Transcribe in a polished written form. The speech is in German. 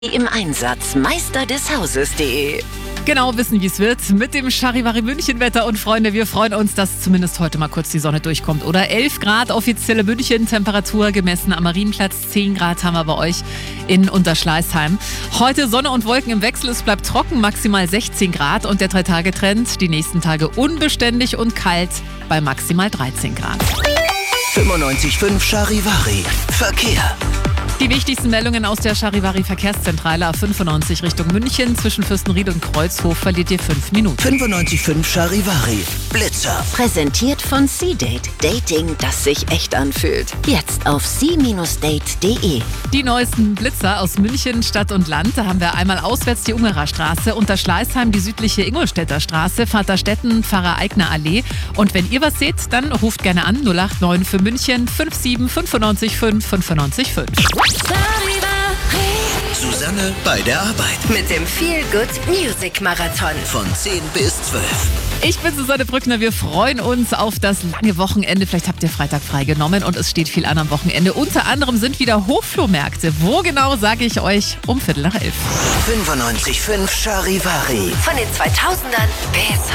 Im Einsatz Meister des Hauses.de. Genau wissen, wie es wird. Mit dem Charivari München-Wetter. Und Freunde, wir freuen uns, dass zumindest heute mal kurz die Sonne durchkommt. Oder 11 Grad offizielle München-Temperatur gemessen am Marienplatz. 10 Grad haben wir bei euch in Unterschleißheim. Heute Sonne und Wolken im Wechsel. Es bleibt trocken, maximal 16 Grad. Und der 3-Tage-Trend, die nächsten Tage unbeständig und kalt bei maximal 13 Grad. 95.5 Charivari. Verkehr. Die wichtigsten Meldungen aus der Charivari Verkehrszentrale A95 Richtung München. Zwischen Fürstenried und Kreuzhof verliert ihr 5 Minuten. 95.5 Charivari. Blitzer. Präsentiert von C-Date. Dating, das sich echt anfühlt. Jetzt auf c-date.de. Die neuesten Blitzer aus München, Stadt und Land. Da haben wir einmal auswärts die Ungerer Straße, Unterschleißheim die südliche Ingolstädter Straße, Vaterstetten, Pfarrer-Eigner Allee. Und wenn ihr was seht, dann ruft gerne an 089 für München 57 95 5 95 5. Susanne bei der Arbeit. Mit dem Feel Good Music Marathon. Von 10 bis 12. Ich bin Susanne Brückner. Wir freuen uns auf das lange Wochenende. Vielleicht habt ihr Freitag freigenommen und es steht viel an am Wochenende. Unter anderem sind wieder Hochflohmärkte. Wo genau, sage ich euch um 11:15. 95.5 Charivari. Von den 2000ern bis